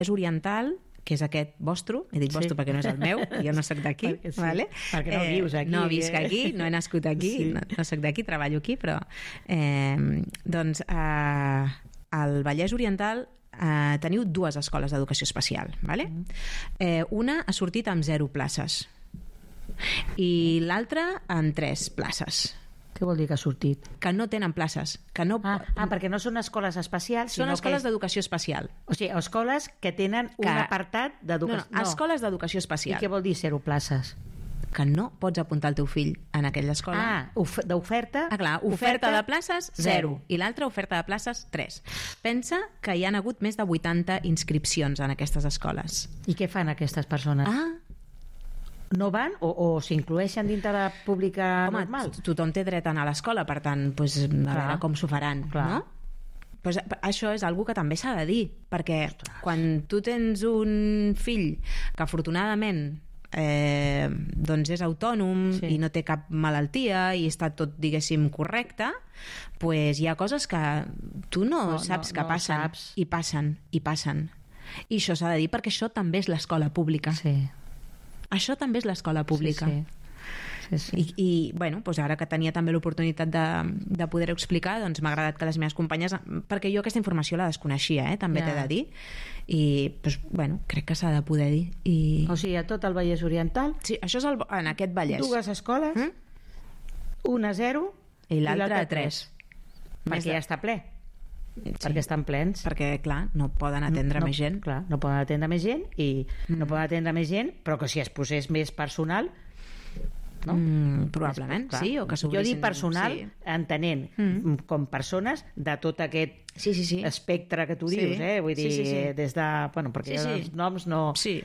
és oriental, que és aquest vostre, he dit vostre perquè no és el meu, jo no soc d'aquí, vale? Perquè no vius aquí. No visc aquí, no he nascut aquí, no soc d'aquí, treballo aquí, però doncs al Vallès Oriental teniu dues escoles d'educació especial, vale? Una ha sortit amb 0 places i l'altra amb 3 places. Què vol dir que ha sortit? Que no tenen places. Que no... perquè no són escoles especials. Són escoles d'educació especial. O sigui, escoles que tenen un apartat d'educació... No, escoles d'educació especial. I què vol dir 0 places? Que no pots apuntar el teu fill en aquella escola. D'oferta? Clar, oferta de places 0 i l'altra oferta de places 3. Pensa que hi han hagut més de 80 inscripcions en aquestes escoles. I què fan aquestes persones? No van o s'inclueixen dintre la pública normal? Tothom té dret a anar a l'escola, per tant, pues, a veure com s'ho faran, no? Pues, això és algo que també s'ha de dir, perquè quan tu tens un fill que afortunadament doncs és autònom i no té cap malaltia i està tot, diguéssim, correcte, pues hi ha coses que tu no saps que passen, i passen i això s'ha de dir, perquè això també és l'escola pública. Això també és l'escola pública. I bueno, doncs ara que tenia també l'oportunitat de poder-ho explicar, doncs m'ha agradat que les meves companyes, perquè jo aquesta informació la desconeixia, també t'he de dir, i doncs, bueno, crec que s'ha de poder dir. O sigui, a tot el Vallès Oriental? Sí, això és en aquest Vallès. 2 escoles, una 0 i l'altra 3. Perquè ja està ple. Perquè estan plens. Perquè, clar, no poden atendre més gent. Clar, no poden atendre més gent i no poden atendre més gent, però que si es posés més personal, no? Probablement, sí, o que s'obrissin... Jo dic personal, entenent com persones de tot aquest espectre que tu dius, vull dir, des de... Bueno, perquè els noms no... Sí.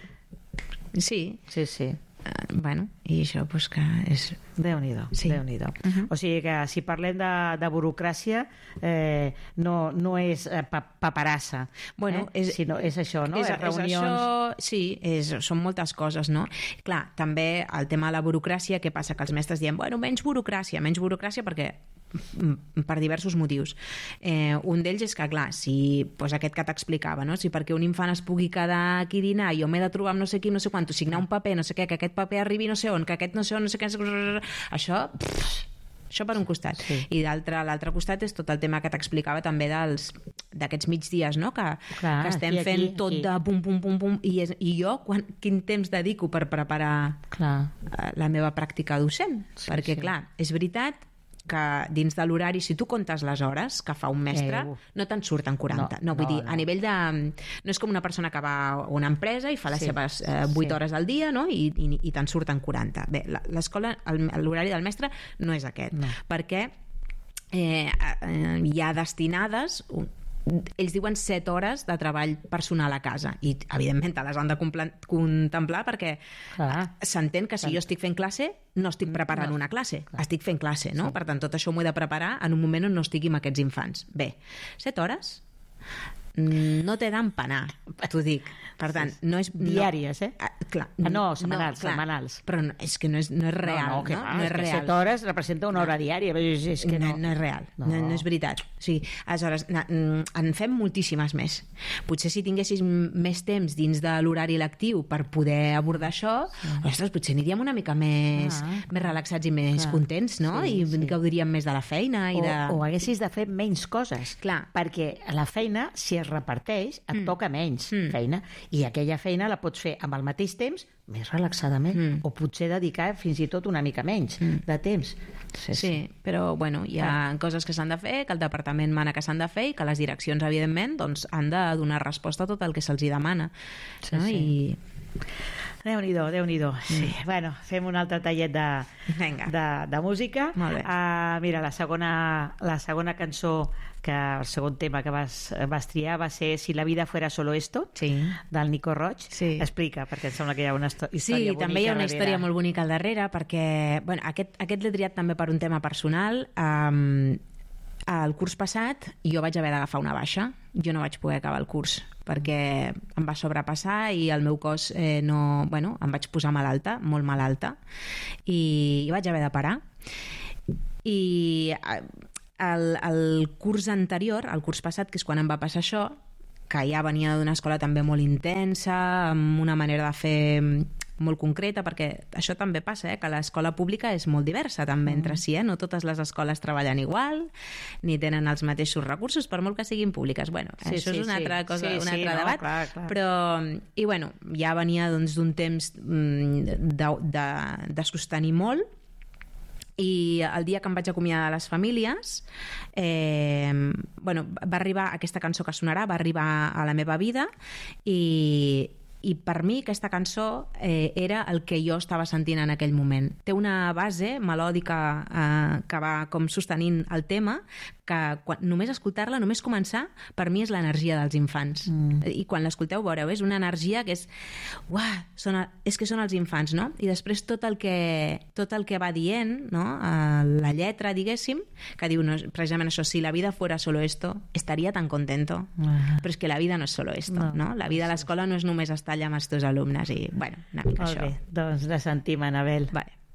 Bueno, i això pues que és... Déu-n'hi-do, Déu-n'hi-do. O sigui que si parlem de burocràcia no és paperassa, sinó és això, no? És reunions... Són moltes coses, no? Clar, també el tema de la burocràcia, què passa? Que els mestres diem, bueno, menys burocràcia perquè per diversos motius. Un d'ells és que, clar, si aquest que t'explicava, no? Si perquè un infant es pugui quedar aquí a dinar, jo m'he de trobar amb no sé qui, no sé quant, signar un paper, no sé què, que aquest paper arribi no sé on, que aquest no sé on, no sé què, això per un costat. I l'altre costat és tot el tema que t'explicava també d'aquests migdies, no? Que estem fent tot de pum, pum, pum, pum, i jo quin temps dedico per preparar la meva pràctica docent? Perquè, clar, és veritat que dins de l'horari, si tu comptes les hores que fa un mestre, no te'n surten 40. No, vull dir, a nivell de... No és com una persona que va a una empresa i fa les seves 8 hores al dia, no? I te'n surten 40. Bé, l'escola, l'horari del mestre no és aquest, perquè hi ha destinades... Ells diuen 7 hores de treball personal a casa i evidentment te les han de contemplar perquè s'entén que si jo estic fent classe no estic preparant una classe, estic fent classe, no? Per tant, tot això m'ho he de preparar en un moment on no estigui amb aquests infants. Bé, 7 hores no t'he d'empanar, t'ho dic. Per tant, no és... Diàries, Clar. Setmanals. Però és que no és real, no? No és real. 7 hores representa una hora diària. És que no és real, no és veritat. O sigui, aleshores, en fem moltíssimes més. Potser si tinguessis més temps dins de l'horari lectiu per poder abordar això, ostres, potser aniríem una mica més relaxats i més contents, no? I gaudiríem més de la feina. O haguessis de fer menys coses. Clar. Perquè a la feina, si es reparteix, et toca menys feina, i aquella feina la pots fer amb el mateix temps, més relaxadament, o potser dedicar fins i tot una mica menys de temps. Sí, però bueno, hi ha coses que s'han de fer, que el departament mana que s'han de fer i que les direccions, evidentment, doncs, han de donar resposta a tot el que se'ls demana. I... Déu-n'hi-do. Sí. Bueno, fem un altre tallet de música. Mira, la segona cançó, el segon tema que vas triar va ser Si la vida fuera solo esto, del Nico Roig. Explica, perquè em sembla que hi ha una història bonica. Sí, també hi ha una història molt bonica al darrere, perquè aquest l'he triat també per un tema personal. El curs passat jo vaig haver d'agafar una baixa, jo no vaig poder acabar el curs perquè em va sobrepassar i el meu cos em vaig posar malalta, molt malalta, i vaig haver de parar. I el curs anterior, el curs passat, que és quan em va passar això, que ja venia d'una escola també molt intensa, amb una manera de fer molt concreta, perquè això també passa, que l'escola pública és molt diversa també entre si, no totes les escoles treballen igual, ni tenen els mateixos recursos, per molt que siguin públiques. Bueno, això és una altra cosa, un altre debat, clar. Però, i bueno, ja venia doncs, d'un temps de sostenir molt, i el dia que em vaig acomiadar de les famílies va arribar aquesta cançó que sonarà, va arribar a la meva vida, i per mi aquesta cançó era el que jo estava sentint en aquell moment. Té una base melòdica que va com sostenint el tema, que només escoltar-la, només començar, per mi és l'energia dels infants. I quan l'escolteu veureu, és una energia que és... Uah, és que són els infants, no? I després tot el que va dient, no? La lletra, diguéssim, que diu precisament això, si la vida fuera solo esto, estaría tan contento. Però és que la vida no és solo esto, no? La vida a l'escola no és només estar allà amb els teus alumnes i, bueno, una mica això. Molt bé, doncs la sentim, Anabel. Vale.